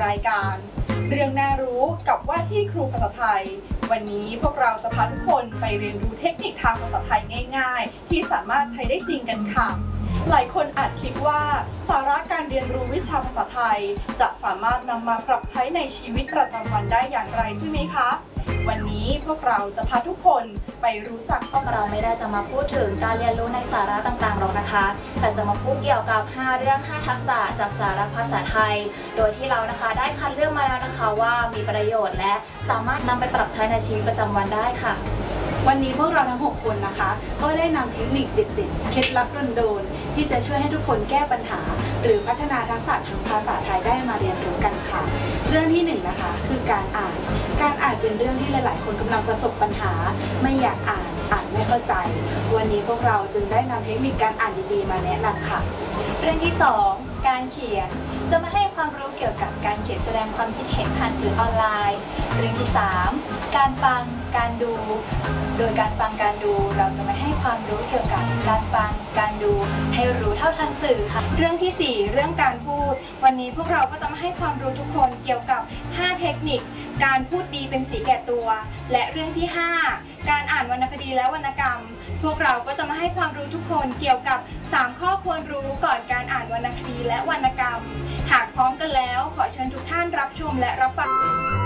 รายการเรื่องน่ารู้กับว่าที่ครูภาษาไทยวันนี้พวกเราจะพาทุกคนไปเรียนรู้เทคนิคทางภาษาไทยง่ายๆที่สามารถใช้ได้จริงกันค่ะหลายคนอาจคิดว่าสาระการเรียนรู้วิชาภาษาไทยจะสามารถนำมาปรับใช้ในชีวิตประจำวันได้อย่างไรใช่ไหมคะวันนี้พวกเราจะพาทุกคนไปรู้จักพวกเราไม่ได้จะมาพูดถึงการเรียนรู้ในสาระต่างๆหรอกนะคะแต่จะมาพูดเกี่ยวกับ5เรื่อง5ทักษะจากสาระภาษาไทยโดยที่เรานะคะได้คัดเลือกมาแล้วนะคะว่ามีประโยชน์และสามารถนำไปปรับใช้ในชีวิตประจำวันได้ค่ะวันนี้พวกเราทั้ง6คนนะคะก็ได้นำเทคนิคเด็ดๆเคล็ดลับโดนๆที่จะช่วยให้ทุกคนแก้ปัญหาหรือพัฒนาทักษะทางภาษาไทยได้มาเรียนรู้กันค่ะเรื่องที่1นะคะคือการอ่านเป็นเรื่องที่หลายๆคนกำลังประสบปัญหาไม่อยากอ่านไม่เข้าใจวันนี้พวกเราจึงได้นำเทคนิคการอ่านดีๆมาแนะนำค่ะเรื่องที่2การเขียนจะมาให้ความรู้เกี่ยวกับการเขียนแสดงความคิดเห็นผ่านสื่อออนไลน์เรื่องที่3การฟังการดูโดยการฟังการดูเราจะมาให้ความรู้เกี่ยวกับการฟังการดูให้รู้เท่าทันสื่อค่ะเรื่องที่4เรื่องการพูดวันนี้พวกเราก็จะมาให้ความรู้ทุกคนเกี่ยวกับ5เทคนิคการพูดดีเป็นสีแก่ตัวและเรื่องที่5การอ่านวรรณคดีและวรรณกรรมพวกเราก็จะมาให้ความรู้ทุกคนเกี่ยวกับ3ข้อควรรู้ก่อนการอ่านวรรณคดีและวรรณกรรมหากพร้อมกันแล้วขอเชิญทุกท่านรับชมและรับฟัง